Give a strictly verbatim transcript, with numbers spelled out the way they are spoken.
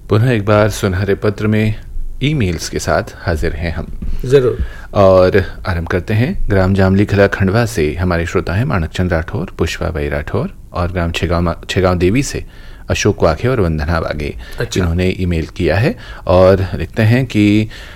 पुनः एक बार सुनहरे पत्र में ईमेल्स के साथ हाजिर हैं हम जरूर। और आरंभ करते हैं। ग्राम जामली खला खंडवा से हमारे श्रोता हैं माणकचंद राठौर, पुष्पाबाई राठौर, और ग्राम छेगांव छेगांव देवी से अशोक वाघे और वंदना वाघे। अच्छा। इन्होंने ईमेल किया है और लिखते हैं कि